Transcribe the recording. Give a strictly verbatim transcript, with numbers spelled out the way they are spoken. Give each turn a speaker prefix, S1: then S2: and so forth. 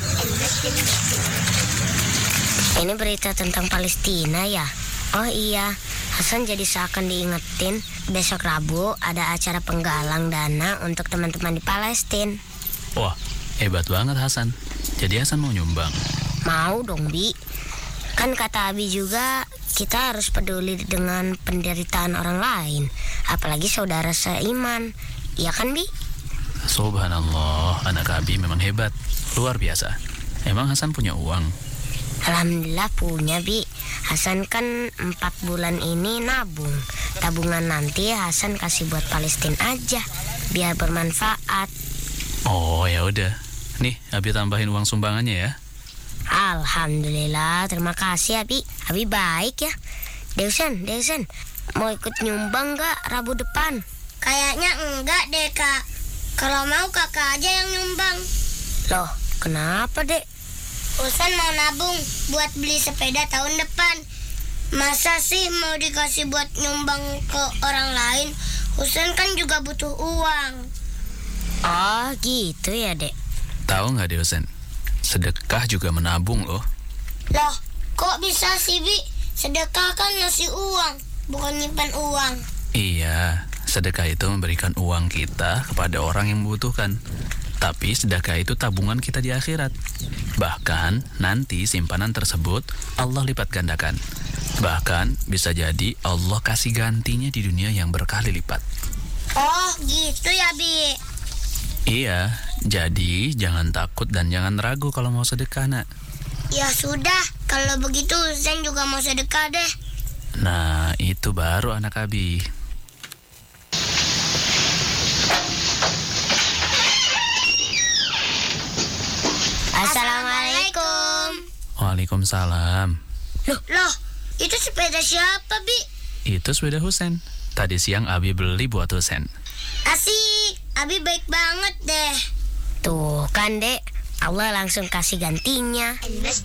S1: Ini berita tentang Palestina ya? Oh iya, Hasan jadi seakan diingetin besok Rabu ada acara penggalang dana untuk teman-teman di Palestina.
S2: Wah, hebat banget Hasan. Jadi Hasan mau nyumbang?
S1: Mau dong, Bi. Kan kata Abi juga kita harus peduli dengan penderitaan orang lain, apalagi saudara seiman. Iya kan, Bi?
S2: Subhanallah, anak Abi memang hebat, luar biasa. Emang Hasan punya uang?
S1: Alhamdulillah punya, Bi. Hasan kan empat bulan ini nabung. Tabungan nanti Hasan kasih buat Palestina aja, biar bermanfaat.
S2: Oh ya udah, nih Abi tambahin uang sumbangannya ya.
S1: Alhamdulillah, terima kasih Abi. Abi baik ya. Deusen, Deusen, mau ikut nyumbang gak Rabu depan?
S3: Kayaknya enggak deh, Kak. Kalau mau kakak aja yang nyumbang.
S1: Loh, kenapa, Dek?
S3: Husen mau nabung buat beli sepeda tahun depan. Masa sih mau dikasih buat nyumbang ke orang lain? Husen kan juga butuh uang.
S1: Oh gitu ya, Dek.
S2: Tahu nggak Deusen? Sedekah juga menabung loh.
S3: Loh, kok bisa sih, Bi? Sedekah kan ngasih uang, bukan nyimpan uang.
S2: Iya, sedekah itu memberikan uang kita kepada orang yang membutuhkan. Tapi sedekah itu tabungan kita di akhirat. Bahkan nanti simpanan tersebut Allah lipat gandakan. Bahkan bisa jadi Allah kasih gantinya di dunia yang berkali lipat.
S3: Oh gitu ya, Bi?
S2: Iya, jadi jangan takut dan jangan ragu kalau mau sedekah, nak.
S3: Ya sudah, kalau begitu Zen juga mau sedekah deh.
S2: Nah, itu baru anak Abi.
S3: Assalamualaikum.
S2: Waalaikumsalam.
S3: Loh, loh, itu sepeda siapa, Bi?
S2: Itu sepeda Husen. Tadi siang Abi beli buat Husen.
S3: Asik, Abi baik banget deh.
S1: Tuh kan, Dek, Allah langsung kasih gantinya.